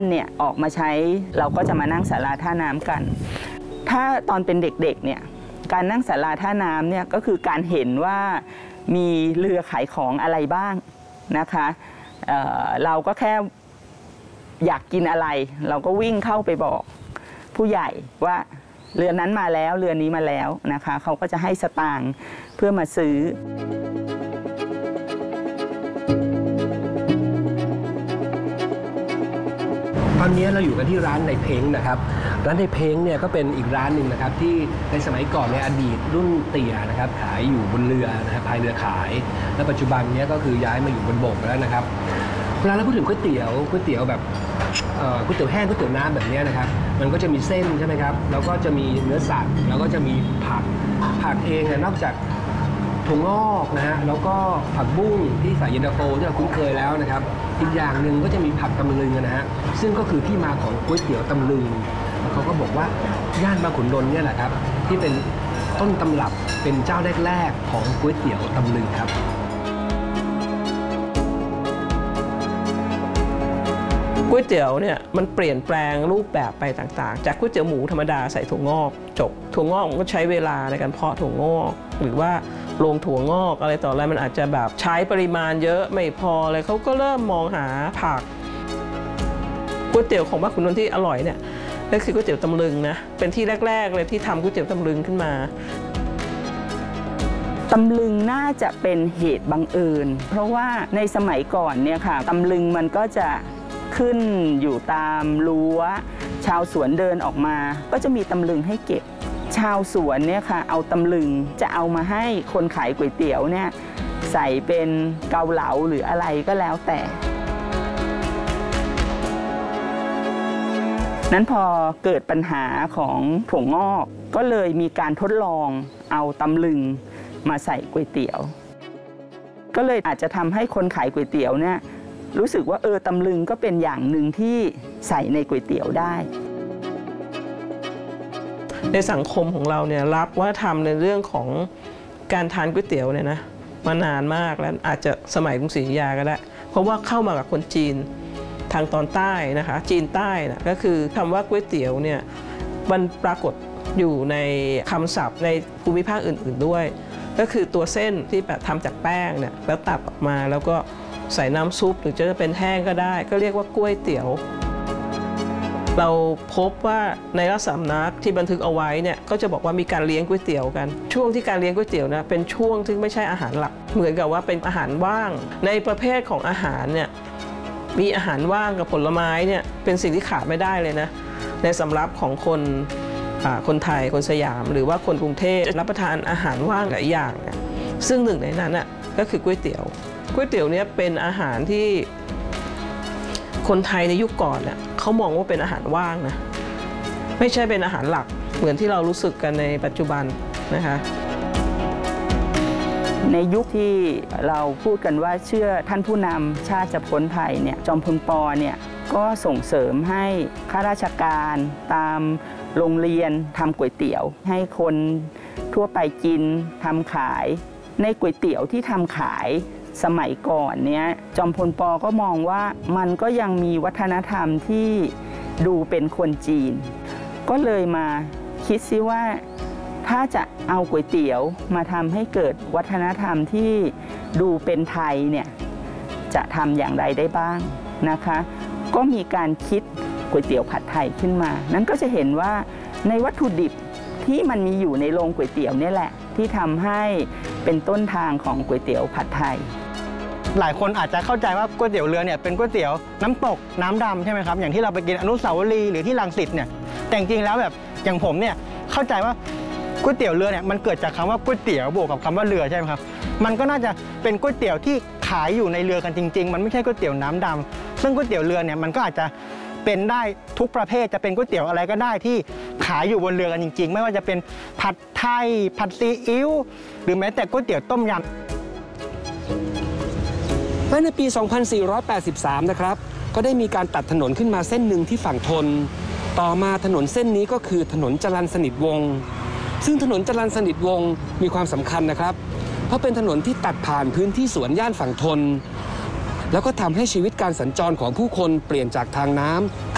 เนี่ยออกมาใช้เราก็จะมานั่งศาลาท่าน้ำกันถ้าตอนเป็นเด็กๆเนี่ยการนั่งศาลาท่าน้ำเนี่ยก็คือการเห็นว่ามีเรือขายของอะไรบ้างนะคะเราก็แค่อยากกินอะไรเราก็วิ่งเข้าไปบอกผู้ใหญ่ว่าเรือนั้นมาแล้วเรือนี้มาแล้วนะคะเขาก็จะให้สตางค์เพื่อมาซื้อตอนนี้เราอยู่กันที่ร้านในเพ้งนะครับร้านในเพ้งเนี่ยก็เป็นอีกร้านหนึ่งนะครับที่ในสมัยก่อนในอดีตรุ่นเตี่ยนะครับขายอยู่บนเรือนะครับพายเรือขายและปัจจุบันนี้ก็คือย้ายมาอยู่บนบกแล้วนะครับเวลาเราพูดถึงก๋วยเตี๋ยวแบบก๋วยเตี๋ยวแห้งก๋วยเตี๋ยวน้ำแบบนี้นะครับมันก็จะมีเส้นใช่ไหมครับแล้วก็จะมีเนื้อสัตว์แล้วก็จะมีผักเองนอกจากถั่วงอกนะฮะแล้วก็ผักบุ้งที่ใส่เย็นตาโฟที่เราคุ้นเคยแล้วนะครับอีกอย่างหนึ่งก็จะมีผักตำลึงนะฮะซึ่งก็คือที่มาของก๋วยเตี๋ยวตำลึงเขาก็บอกว่าย่านบางขุนนนท์เนี่ยแหละครับที่เป็นต้นตำรับเป็นเจ้าแรกๆของก๋วยเตี๋ยวตำลึงครับก๋วยเตี๋ยวเนี่ยมันเปลี่ยนแปลงรูปแบบไปต่างๆจากก๋วยเตี๋ยวหมูธรรมดาใส่ถั่วงอกจบถั่วงอกมันก็ใช้เวลาในการเพาะถั่วงอกหรือว่าโรงถั่วงอกอะไรต่ออะไรมันอาจจะแบบใช้ปริมาณเยอะไม่พอเลยเขาก็เริ่มมองหาผักก๋วยเตี๋ยวของบ้านขุนนนท์ที่อร่อยเนี่ยนั่นคือก๋วยเตี๋ยวตำลึงนะเป็นที่แรกๆเลยที่ทำก๋วยเตี๋ยวตำลึงขึ้นมาตำลึงน่าจะเป็นเหตุบังเอิญเพราะว่าในสมัยก่อนเนี่ยค่ะตำลึงมันก็จะขึ้นอยู่ตามรั้วชาวสวนเดินออกมาก็จะมีตำลึงให้เก็บชาวสวนเนี่ยค่ะเอาตำลึงจะเอามาให้คนขายก๋วยเตี๋ยวเนี่ยใส่เป็นเกาเหลาหรืออะไรก็แล้วแต่นั้นพอเกิดปัญหาของถั่วงอกก็เลยมีการทดลองเอาตำลึงมาใส่ก๋วยเตี๋ยวก็เลยอาจจะทำให้คนขายก๋วยเตี๋ยวเนี่ยรู้สึกว่าตำลึงก็เป็นอย่างหนึ่งที่ใส่ในก๋วยเตี๋ยวได้ในสังคมของเราเนี่ยรับว่าทำในเรื่องของการทานก๋วยเตี๋ยวเนี่ยนะมานานมากแล้วอาจจะสมัยกรุงศรีอยุธยาก็ได้เพราะว่าเข้ามากับคนจีนทางตอนใต้นะคะจีนใต้นะก็คือคำว่าก๋วยเตี๋ยวเนี่ยมันปรากฏอยู่ในคำศัพท์ในภูมิภาคอื่นๆด้วยก็คือตัวเส้นที่แบบทำจากแป้งเนี่ยแล้วตัดออกมาแล้วก็ใส่น้ำซุปหรือจะเป็นแห้งก็ได้ก็เรียกว่าก๋วยเตี๋ยวเราพบว่าในราชสำนักที่บันทึกเอาไว้เนี่ยก็จะบอกว่ามีการเลี้ยงก๋วยเตี๋ยวกันช่วงที่การเลี้ยงก๋วยเตี๋ยวนะเป็นช่วงที่ไม่ใช่อาหารหลักเหมือนกับว่าเป็นอาหารว่างในประเภทของอาหารเนี่ยมีอาหารว่างกับผลไม้เนี่ยเป็นสิ่งที่ขาดไม่ได้เลยนะในสำรับของคนไทยคนสยามหรือว่าคนกรุงเทพรับประทานอาหารว่างหลายอย่างเนี่ยซึ่งหนึ่งในนั้นน่ะก็คือก๋วยเตี๋ยวเนี่ยเป็นอาหารที่คนไทยในยุคก่อนเนี่ยเขามองว่าเป็นอาหารว่างนะไม่ใช่เป็นอาหารหลักเหมือนที่เรารู้สึกกันในปัจจุบันนะคะในยุคที่เราพูดกันว่าเชื่อท่านผู้นำชาติจะพ้นภัยเนี่ยจอมพลป.เนี่ยก็ส่งเสริมให้ข้าราชการตามโรงเรียนทำก๋วยเตี๋ยวให้คนทั่วไปกินทำขายในก๋วยเตี๋ยวที่ทำขายสมัยก่อนเนี่ยจอมพลป.ก็มองว่ามันก็ยังมีวัฒนธรรมที่ดูเป็นคนจีนก็เลยมาคิดซิว่าถ้าจะเอาก๋วยเตี๋ยวมาทำให้เกิดวัฒนธรรมที่ดูเป็นไทยเนี่ยจะทำอย่างไรได้บ้างนะคะก็มีการคิดก๋วยเตี๋ยวผัดไทยขึ้นมานั้นก็จะเห็นว่าในวัตถุดิบที่มันมีอยู่ในโรงก๋วยเตี๋ยวนี่แหละที่ทำให้เป็นต้นทางของก๋วยเตี๋ยวผัดไทยหลายคนอาจจะเข้าใจว่าก๋วยเตี๋ยวเรือเนี่ยเป็นก๋วยเตี๋ยวน้ำตกน้ำดำใช่ไหมครับอย่างที่เราไปกินอนุสาวรีย์หรือที่รังสิตเนี่ยแต่จริงๆแล้วแบบอย่างผมเนี่ยเข้าใจว่าก๋วยเตี๋ยวเรือเนี่ยมันเกิดจากคำว่าก๋วยเตี๋ยวบวกกับคำว่าเรือใช่ไหมครับมันก็น่าจะเป็นก๋วยเตี๋ยวที่ขายอยู่ในเรือกันจริงๆมันไม่ใช่ก๋วยเตี๋ยวน้ำดำซึ่งก๋วยเตี๋ยวเรือเนี่ยมันก็อาจจะเป็นได้ทุกประเภทจะเป็นก๋วยเตี๋ยวอะไรก็ได้ที่ขายอยู่บนเรือกันจริงๆไม่ว่าจะเป็นผัดไทยผัดซีอิ๊วหรือแม้แต่ก๋วยเตี๋ยวต้มยำในปี 2483 นะครับก็ได้มีการตัดถนนขึ้นมาเส้นหนึ่งที่ฝั่งทนต่อมาถนนเส้นนี้ก็คือถนนจรัญสนิทวงศ์ซึ่งถนนจรัญสนิทวงศ์มีความสำคัญนะครับเพราะเป็นถนนที่ตัดผ่านพื้นที่สวนย่านฝั่งทนแล้วก็ทำให้ชีวิตการสัญจรของผู้คนเปลี่ยนจากทางน้ำ